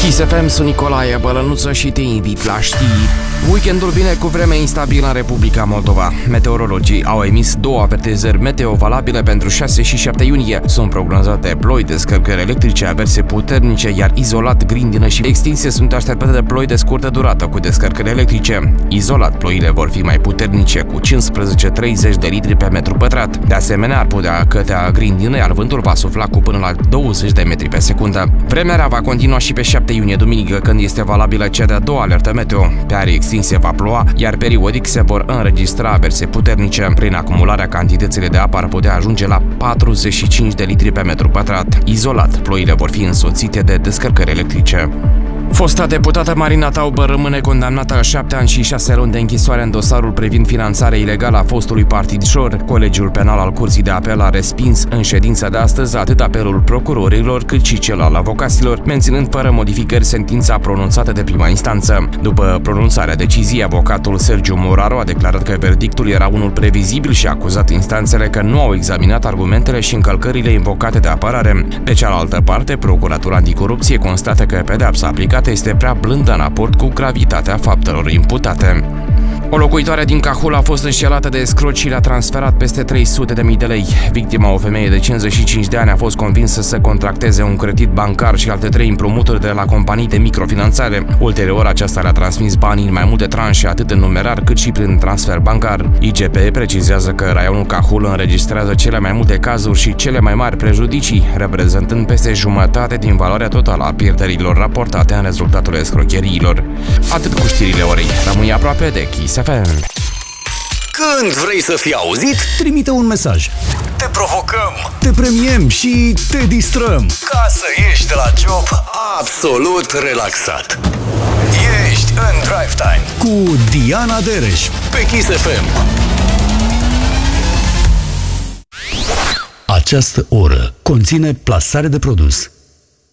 Kiss FM, sunt Nicolae Bălănuță și te invit la știri. Weekendul vine cu vreme instabilă în Republica Moldova. Meteorologii au emis 2 avertizări meteo valabile pentru 6 și 7 iunie. Sunt prognozate ploi, descărcări electrice, averse puternice, iar izolat grindină și extinse sunt așteptate de ploi de scurtă durată cu descărcări electrice. Izolat, ploile vor fi mai puternice cu 15-30 de litri pe metru pătrat. De asemenea, ar putea cădea grindină, iar vântul va sufla cu până la 20 de metri pe secundă. Vremea rea va continua și pe 7 iunie, duminică, când este valabilă cea de-a 2-a alertă meteo. Pe arii extinse va ploua, iar periodic se vor înregistra averse puternice. Prin acumularea cantitățile de apă ar putea ajunge la 45 de litri pe metru pătrat. Izolat, ploile vor fi însoțite de descărcări electrice. Fosta deputată Marina Taubă rămâne condamnată la 7 ani și 6 luni de închisoare în dosarul privind finanțarea ilegală a fostului partid Jor. Colegiul penal al Curții de Apel a respins în ședința de astăzi atât apelul procurorilor cât și cel al avocaților, menținând fără modificări sentința pronunțată de prima instanță. După pronunțarea deciziei, avocatul Sergiu Moraru a declarat că verdictul era unul previzibil și a acuzat instanțele că nu au examinat argumentele și încălcările invocate de apărare. De cealaltă parte, Procuratura Anticorupție constată că pedeapsa aplicată este prea blândă în raport cu gravitatea faptelor imputate. O locuitoare din Cahul a fost înșelată de escroci și le-a transferat peste 300.000 de lei. Victima, o femeie de 55 de ani, a fost convinsă să contracteze un credit bancar și alte 3 împrumuturi de la companii de microfinanțare. Ulterior, aceasta le-a transmis banii în mai multe tranșe, atât în numerar cât și prin transfer bancar. IGP precizează că raionul Cahul înregistrează cele mai multe cazuri și cele mai mari prejudicii, reprezentând peste jumătate din valoarea totală a pierderilor raportate în rezultatul escrocheriilor. Atât cu știrile orei. Rămâi aproape de Kiss FM. Când vrei să fii auzit, trimite un mesaj. Te provocăm, te premiem și te distrăm ca să ieși de la job absolut relaxat. Ești în Drive Time cu Diana Dereș pe Kiss FM. Această oră conține plasare de produs.